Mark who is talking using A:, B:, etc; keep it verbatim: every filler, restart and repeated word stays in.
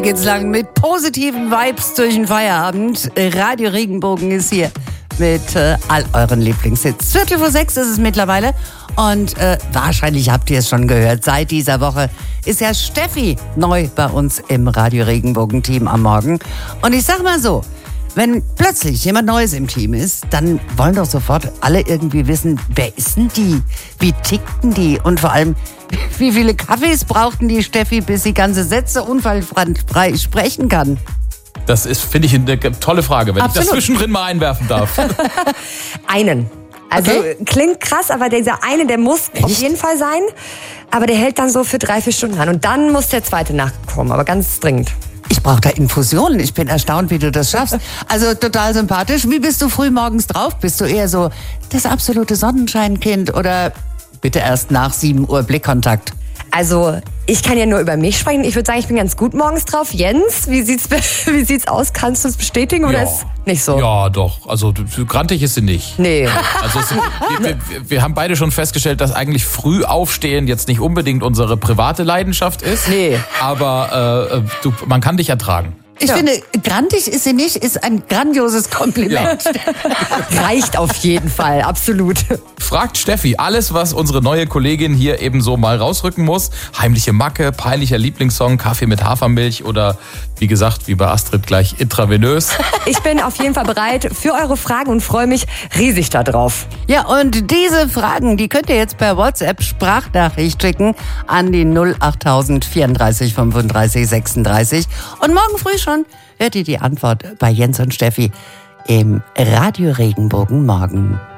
A: Geht's lang mit positiven Vibes durch den Feierabend. Radio Regenbogen ist hier mit äh, all euren Lieblingshits. Viertel vor sechs ist es mittlerweile und äh, wahrscheinlich habt ihr es schon gehört. Seit dieser Woche ist ja Steffi neu bei uns im Radio Regenbogen Team am Morgen. Und ich sag mal so, wenn plötzlich jemand Neues im Team ist, dann wollen doch sofort alle irgendwie wissen, wer ist denn die? Wie tickten die? Und vor allem, wie viele Kaffees brauchten die Steffi, bis sie ganze Sätze unfallfrei sprechen kann?
B: Das ist, finde ich, eine tolle Frage, wenn
A: Absolut.
B: ich das zwischendrin mal einwerfen darf.
C: Einen. Also
A: Okay.
C: klingt krass, aber dieser eine, der muss
A: Echt?
C: auf jeden Fall sein. Aber der hält dann so für drei, vier Stunden an. Und dann muss der zweite nachkommen, aber ganz dringend.
A: Ich brauche da Infusionen. Ich bin erstaunt, wie du das schaffst. Also total sympathisch. Wie bist du früh morgens drauf? Bist du eher so das absolute Sonnenscheinkind oder bitte erst nach sieben Uhr Blickkontakt?
C: Also ich kann ja nur über mich sprechen. Ich würde sagen, ich bin ganz gut morgens drauf. Jens, wie sieht's, wie sieht's aus? Kannst du es bestätigen oder
B: Ja.
C: ist nicht so?
B: Ja, doch. Also so grantig ist sie nicht.
C: Nee.
B: Also es, wir, wir, wir haben beide schon festgestellt, dass eigentlich früh aufstehen jetzt nicht unbedingt unsere private Leidenschaft ist.
C: Nee.
B: Aber äh, du, man kann dich ertragen.
A: Ich
C: Ja.
A: finde, grantig ist sie nicht, ist ein grandioses Kompliment.
C: Reicht auf jeden Fall, absolut.
B: Fragt Steffi alles, was unsere neue Kollegin hier eben so mal rausrücken muss. Heimliche Macke, peinlicher Lieblingssong, Kaffee mit Hafermilch oder wie gesagt, wie bei Astrid gleich intravenös.
C: Ich bin auf jeden Fall bereit für eure Fragen und freue mich riesig darauf.
A: Ja, und diese Fragen, die könnt ihr jetzt per WhatsApp Sprachnachricht schicken an die null achttausend vierunddreißig fünfunddreißig sechsunddreißig. Und morgen früh schon hört ihr die Antwort bei Jens und Steffi im Radio Regenbogen morgen.